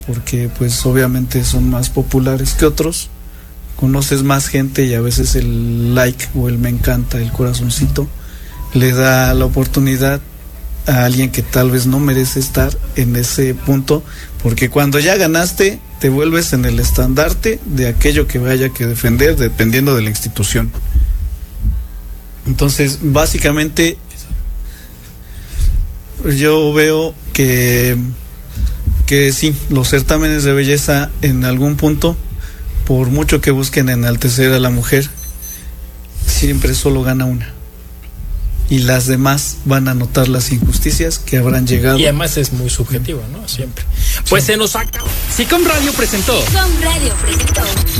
porque pues obviamente son más populares que otros, conoces más gente y a veces el like o el me encanta, el corazoncito, le da la oportunidad a alguien que tal vez no merece estar en ese punto, porque cuando ya ganaste te vuelves en el estandarte de aquello que haya que defender dependiendo de la institución. Entonces básicamente yo veo que sí, los certámenes de belleza en algún punto, por mucho que busquen enaltecer a la mujer, siempre solo gana una. Y las demás van a notar las injusticias que habrán llegado. Y además es muy subjetivo, ¿no? Siempre. Pues sí. Se nos acaba. SICOM Radio presentó.